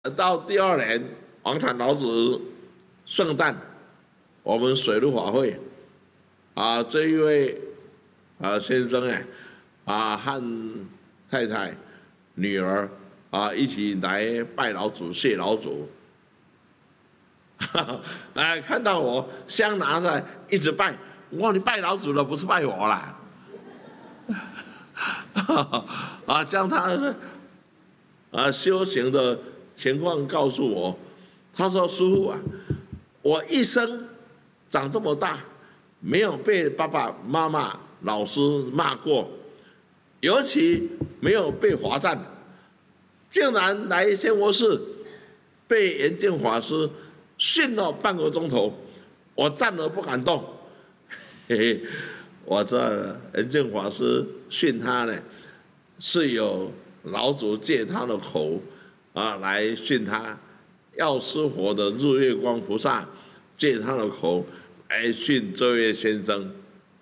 到第2年，王禅老子圣诞，我们水陆法会这一位先生和太太、女儿一起来拜老祖、谢老祖。看到我香拿出来一直拜，我说你拜老祖了，不是拜我啦。将他修行的情况告诉我，他说：“师父啊，我一生长这么大，没有被爸爸妈妈、老师骂过，尤其没有被罚站，竟然来仙佛寺被圆净法师训了半个钟头，我站了不敢动。嘿嘿，我这圆净法师训他呢，是有老祖借他的口来训他，药师佛的日月光菩萨借他的口来训这位先生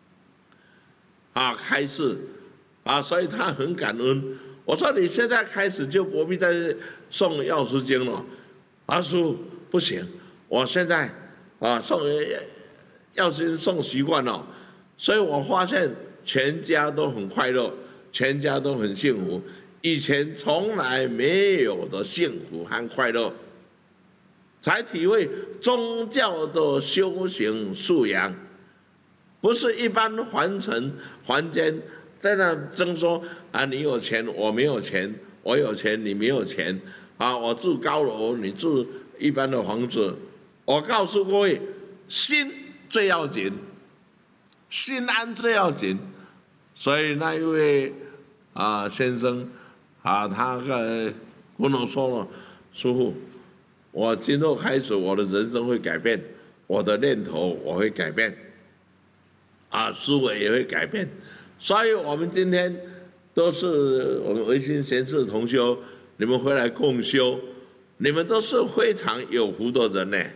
开示所以他很感恩。我说你现在开始就不必再诵药师经了。师父不行，我现在诵药师经诵习惯了，所以我发现全家都很快乐，全家都很幸福，以前从来没有的幸福和快乐，才体会宗教的修行素养，不是一般凡尘凡间在那争说你有钱我没有钱，我有钱你没有钱我住高楼你住一般的房子。我告诉各位，心最要紧，心安最要紧。所以那一位先生他跟我说了，师父，我今后开始我的人生会改变，我的念头我会改变思维也会改变。所以我们今天都是我们维新贤士同修，你们回来共修，你们都是非常有福的人呢。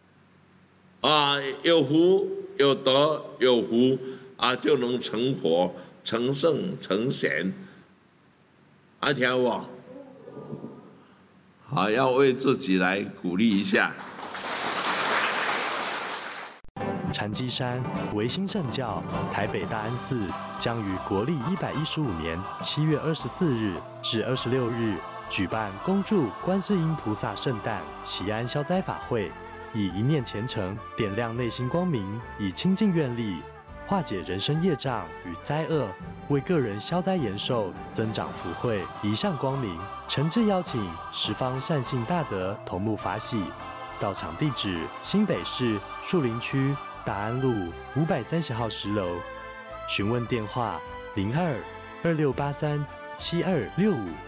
有福有德有福就能成佛、成圣、成贤。听有无？要为自己来鼓励一下。 禅机山维新正教台北大安寺将于国历115年7月24日至26日举办恭祝观世音菩萨圣诞祈安消灾法会，以一念虔诚点亮内心光明，以清净愿力化解人生业障与灾厄，为个人消灾延寿，增长福慧，一向光明。诚挚邀请十方善信大德同沐法喜。到场地址：新北市树林区大安路530号10楼。询问电话：02-2683-7265。